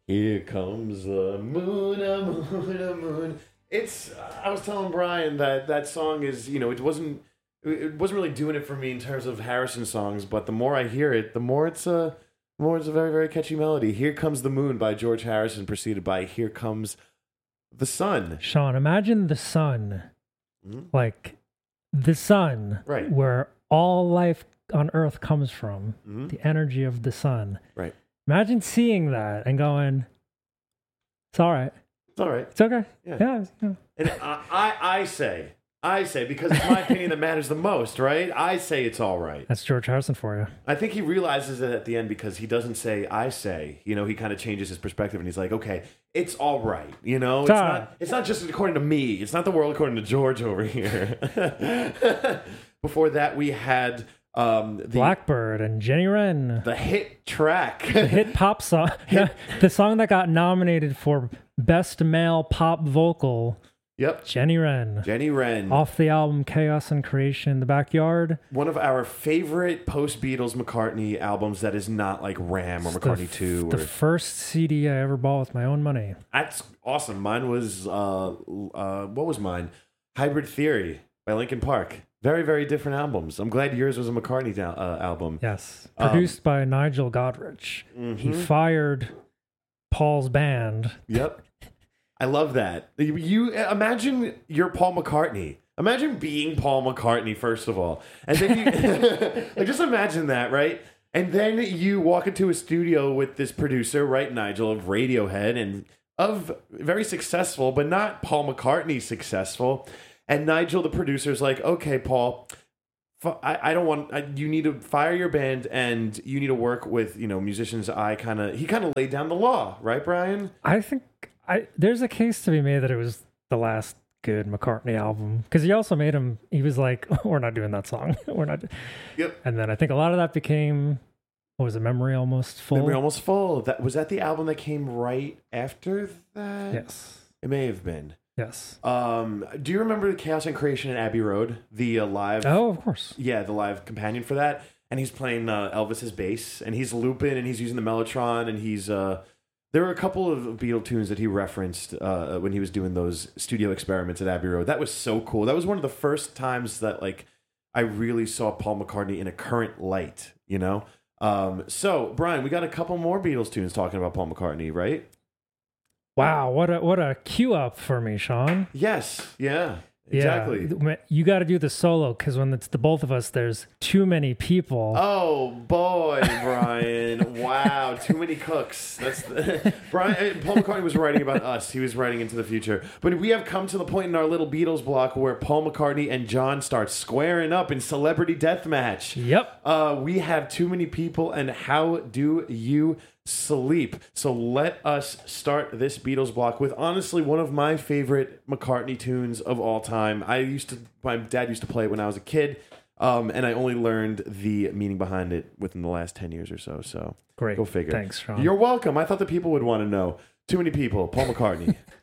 Here comes the moon, a moon, a moon. It's. I was telling Brian that song is. It wasn't really doing it for me in terms of Harrison songs. But the more I hear it, the more it's a very, very catchy melody. Here Comes the Moon by George Harrison, preceded by Here Comes the Sun. Sean, imagine the sun, like the sun, right, where all life on Earth comes from, the energy of the sun. Right. Imagine seeing that and going, it's all right. It's all right. It's okay. Yeah. And I say, because it's my opinion that matters the most, right? I say it's all right. That's George Harrison for you. I think he realizes it at the end because he doesn't say, I say. He kind of changes his perspective and he's like, okay, it's all right. It's not just according to me. It's not the world according to George over here. Before that, we had... Blackbird and Jenny Wren. The hit track. The hit pop song. The song that got nominated for Best Male Pop Vocal. Yep. Jenny Wren. Off the album Chaos and Creation in the Backyard. One of our favorite post-Beatles McCartney albums that is not like Ram or McCartney 2. The first CD I ever bought with my own money. That's awesome. Mine was, what was mine? Hybrid Theory by Linkin Park. Very, very different albums. I'm glad yours was a McCartney album. Yes. Produced by Nigel Godrich. He fired Paul's band. Yep. I love that. You imagine you're Paul McCartney. Imagine being Paul McCartney, first of all. And then you like just imagine that, right? And then you walk into a studio with this producer, right, Nigel, of Radiohead and of very successful, but not Paul McCartney successful. And Nigel, the producer, is like, okay, Paul, I don't want, you need to fire your band and you need to work with, musicians. He kind of laid down the law, right, Brian? I think there's a case to be made that it was the last good McCartney album. Because he also he was like, we're not doing that song. We're not. Yep. And then I think a lot of that became, what was it, Memory Almost Full? Memory Almost Full. Was that the album that came right after that? Yes. It may have been. Yes. Do you remember the Chaos and Creation at Abbey Road? The live... Oh, of course. Yeah, the live companion for that. And he's playing Elvis's bass, and he's looping, and he's using the Mellotron, and he's... there were a couple of Beatle tunes that he referenced when he was doing those studio experiments at Abbey Road. That was so cool. That was one of the first times that, I really saw Paul McCartney in a current light, So, Brian, we got a couple more Beatles tunes talking about Paul McCartney, right? Wow, what a cue up for me, Sean. Yes, yeah, exactly. Yeah, you got to do the solo because when it's the both of us, there's too many people. Oh boy, Brian! Wow, too many cooks. Brian. Paul McCartney was writing about us. He was writing into the future. But we have come to the point in our little Beatles block where Paul McCartney and John start squaring up in celebrity deathmatch. Yep. We have too many people, and how do you sleep? So let us start this Beatles block with honestly one of my favorite McCartney tunes of all time. My dad used to play it when I was a kid, and I only learned the meaning behind it within the last 10 years or so. So great. Go figure. Thanks, Sean. You're welcome. I thought the people would want to know. Too many people. Paul McCartney.